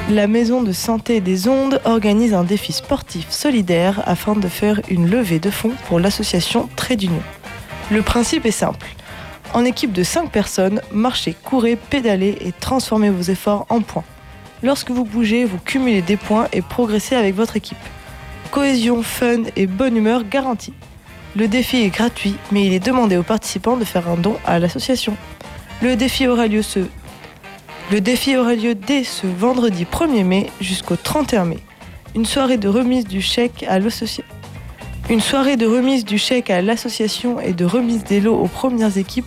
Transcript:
La Maison de Santé des Ondes organise un défi sportif solidaire afin de faire une levée de fonds pour l'association Trait d'Union. Le principe est simple. En équipe de 5 personnes, marchez, courez, pédalez et transformez vos efforts en points. Lorsque vous bougez, vous cumulez des points et progressez avec votre équipe. Cohésion, fun et bonne humeur garantie. Le défi est gratuit, mais il est demandé aux participants de faire un don à l'association. Le défi aura lieu dès ce vendredi 1er mai jusqu'au 31 mai. Une soirée de remise du chèque à l'association et de remise des lots aux premières équipes